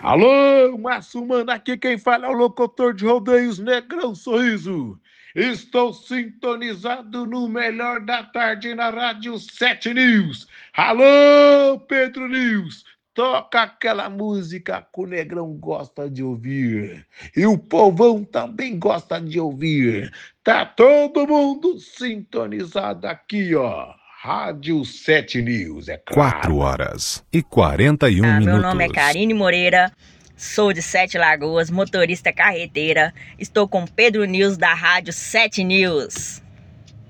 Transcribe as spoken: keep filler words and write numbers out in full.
Alô, Márcio Mano, aqui quem fala é o locutor de rodeios Negrão Sorriso. Estou sintonizado no melhor da tarde na Rádio sete News. Alô, Pedro News, toca aquela música que o Negrão gosta de ouvir. E o povão também gosta de ouvir. Tá todo mundo sintonizado aqui, ó. Rádio sete News, é Quatro claro. horas e quarenta e um Ah, meu minutos. nome é Karine Moreira, sou de Sete Lagoas, motorista carreteira. Estou com Pedro News da Rádio sete News.